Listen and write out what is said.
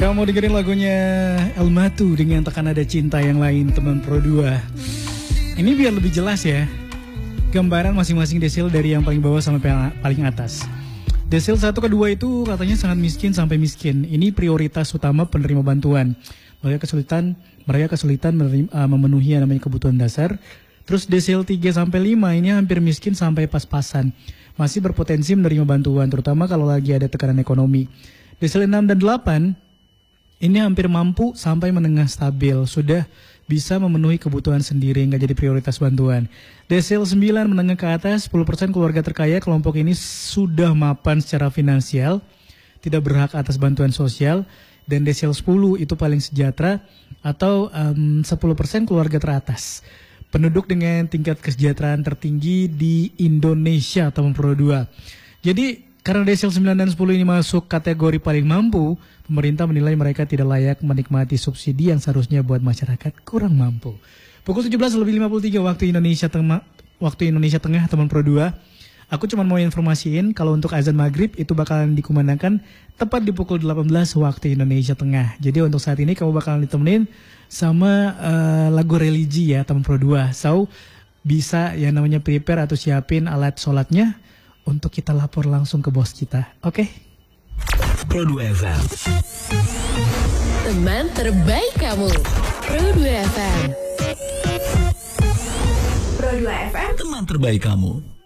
Kamu dengerin lagunya El Matu dengan Takkan Ada Cinta Yang Lain, teman Pro 2. Ini biar lebih jelas ya, gambaran masing-masing desil dari yang paling bawah sampai paling atas. Desil 1 ke 2 itu katanya sangat miskin sampai miskin. Ini prioritas utama penerima bantuan. Mereka kesulitan memenuhi yang namanya kebutuhan dasar. Terus desil 3 sampai 5 ini hampir miskin sampai pas-pasan. Masih berpotensi menerima bantuan, terutama kalau lagi ada tekanan ekonomi. Desil 6 dan 8 ini hampir mampu sampai menengah stabil, sudah bisa memenuhi kebutuhan sendiri, nggak jadi prioritas bantuan. Desil 9 menengah ke atas, 10% keluarga terkaya, kelompok ini sudah mapan secara finansial, tidak berhak atas bantuan sosial. Dan desil 10 itu paling sejahtera atau 10% keluarga teratas. Penduduk dengan tingkat kesejahteraan tertinggi di Indonesia atau Pro 2. Jadi karena desil 9 dan 10 ini masuk kategori paling mampu, pemerintah menilai mereka tidak layak menikmati subsidi yang seharusnya buat masyarakat kurang mampu. Pukul 17.53 waktu Indonesia Tengah, teman Pro 2. Aku cuma mau informasiin kalau untuk azan maghrib itu bakalan dikumandangkan tepat di pukul 18 waktu Indonesia Tengah. Jadi untuk saat ini kamu bakalan ditemenin sama lagu religi ya, teman Pro 2. So, bisa yang namanya prepare atau siapin alat sholatnya untuk kita lapor langsung ke bos kita. Oke? Pro 2 FM. Teman terbaik kamu. Pro 2 FM. Pro 2 FM. Teman terbaik kamu.